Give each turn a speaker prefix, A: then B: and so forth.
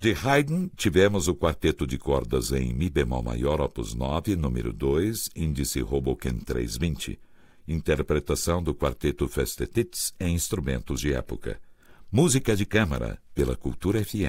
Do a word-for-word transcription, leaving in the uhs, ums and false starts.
A: De Haydn, tivemos o quarteto de cordas em Mi bemol maior, opus nove, número dois, índice Hoboken trezentos e vinte. Interpretação do quarteto Festetits em instrumentos de época. Música de câmara, pela Cultura F M.